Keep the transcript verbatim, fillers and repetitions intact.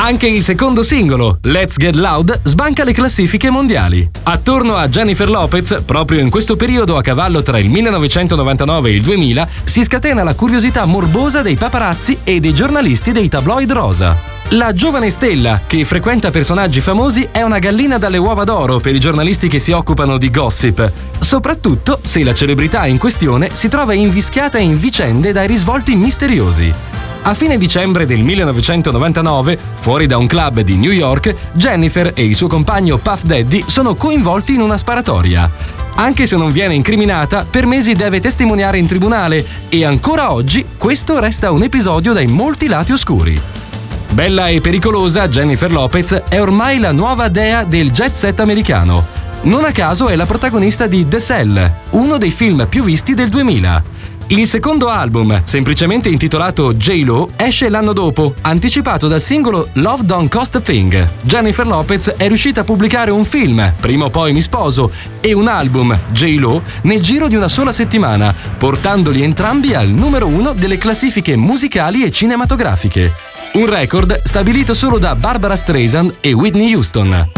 Anche il secondo singolo, Let's Get Loud, sbanca le classifiche mondiali. Attorno a Jennifer Lopez, proprio in questo periodo a cavallo tra il millenovecentonovantanove e il duemila, si scatena la curiosità morbosa dei paparazzi e dei giornalisti dei tabloid rosa. La giovane stella, che frequenta personaggi famosi, è una gallina dalle uova d'oro per i giornalisti che si occupano di gossip, soprattutto se la celebrità in questione si trova invischiata in vicende dai risvolti misteriosi. A fine dicembre del millenovecentonovantanove, fuori da un club di New York, Jennifer e il suo compagno Puff Daddy sono coinvolti in una sparatoria. Anche se non viene incriminata, per mesi deve testimoniare in tribunale e ancora oggi questo resta un episodio dai molti lati oscuri. Bella e pericolosa, Jennifer Lopez è ormai la nuova dea del jet set americano. Non a caso è la protagonista di The Cell, uno dei film più visti del duemila. Il secondo album, semplicemente intitolato J-Lo, esce l'anno dopo, anticipato dal singolo Love Don't Cost a Thing. Jennifer Lopez è riuscita a pubblicare un film, Prima o poi mi sposo, e un album, J-Lo, nel giro di una sola settimana, portandoli entrambi al numero uno delle classifiche musicali e cinematografiche. Un record stabilito solo da Barbara Streisand e Whitney Houston.